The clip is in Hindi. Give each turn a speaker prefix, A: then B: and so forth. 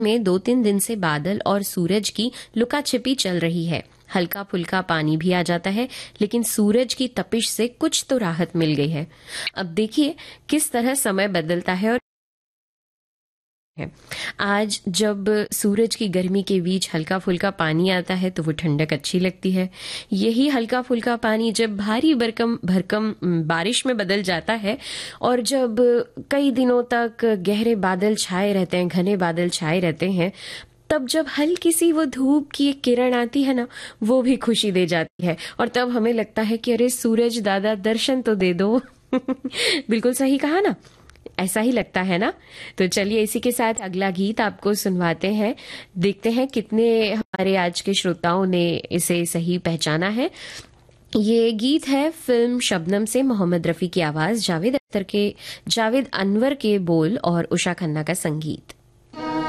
A: में 2-3 दिन से बादल और सूरज की लुका छिपी चल रही है। हल्का फुल्का पानी भी आ जाता है, लेकिन सूरज की तपिश से कुछ तो राहत मिल गई है। अब देखिए किस तरह समय बदलता है। और आज जब सूरज की गर्मी के बीच हल्का फुल्का पानी आता है तो वो ठंडक अच्छी लगती है। यही हल्का फुल्का पानी जब भारी भरकम भरकम बारिश में बदल जाता है, और जब कई दिनों तक गहरे बादल छाए रहते हैं, घने बादल छाए रहते हैं, तब जब हल्की सी वो धूप की एक किरण आती है ना, वो भी खुशी दे जाती है। और तब हमें लगता है कि अरे सूरज दादा दर्शन तो दे दो। बिल्कुल सही कहा ना, ऐसा ही लगता है ना। तो चलिए इसी के साथ अगला गीत आपको सुनवाते हैं। देखते हैं कितने हमारे आज के श्रोताओं ने इसे सही पहचाना है। ये गीत है फिल्म शबनम से, मोहम्मद रफी की आवाज, जावेद अनवर के बोल और उषा खन्ना का संगीत।